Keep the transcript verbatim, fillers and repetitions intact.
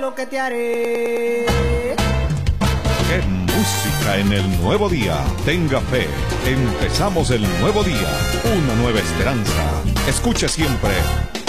lo que te haré. ¡Qué música en el nuevo día! Tenga fe, empezamos el nuevo día, una nueva esperanza. Escuche siempre